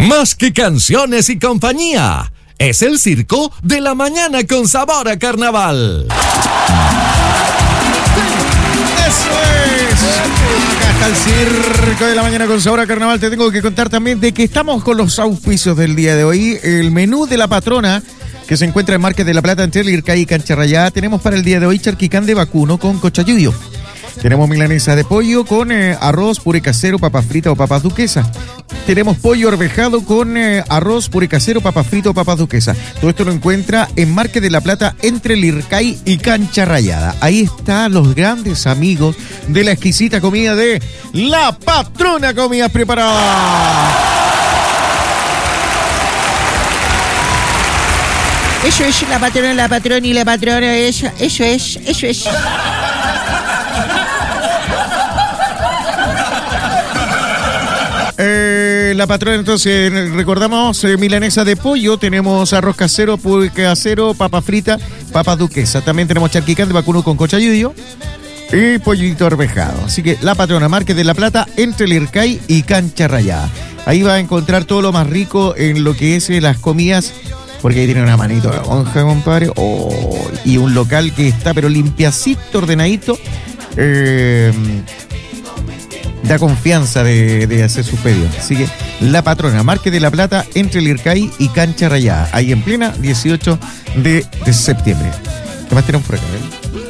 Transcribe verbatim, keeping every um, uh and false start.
Más que canciones y compañía, es el circo de la mañana con sabor a carnaval. Eso es. Acá está el circo de la mañana con sabor a carnaval. Te tengo que contar también de que estamos con los auspicios del día de hoy. El menú de la patrona, que se encuentra en Market de la Plata entre Lircay y Cancha Rayada. Tenemos para el día de hoy charquicán de vacuno con cochayuyo. Tenemos milanesa de pollo con eh, arroz, puré casero, papas fritas o papas duquesas. Tenemos pollo arvejado con eh, arroz, puré casero, papas fritas o papas duquesas. Todo esto lo encuentra en Market de la Plata entre Lircay y Cancha Rayada. Ahí están los grandes amigos de la exquisita comida de La Patrona Comidas Preparadas. Eso es la patrona, la patrona y la patrona, eso, eso es, eso es. Eh, la patrona, entonces, recordamos eh, milanesa de pollo, tenemos arroz casero, puré casero, papa frita, papas duquesa. También tenemos charquicán de vacuno con cochayuyo y pollito arvejado. Así que la patrona, Market de la Plata, entre Lircay y Cancha Rayada. Ahí va a encontrar todo lo más rico en lo que es eh, las comidas, porque ahí tiene una manito de lonja, compadre. Oh, y un local que está pero limpiacito, ordenadito. Eh... Da confianza de, de hacer sus pedidos. Así que La Patrona, Market de la Plata, entre Lircay y Cancha Rayada. Ahí en plena dieciocho de septiembre. ¿Qué más tenemos por acá? ¿Eh?